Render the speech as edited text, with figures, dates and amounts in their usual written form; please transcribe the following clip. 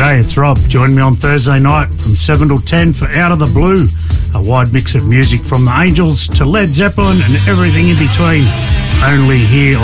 G'day, it's Rob. Join me on Thursday night from 7 till 10 for Out of the Blue, a wide mix of music from the Angels to Led Zeppelin and everything in between. Only here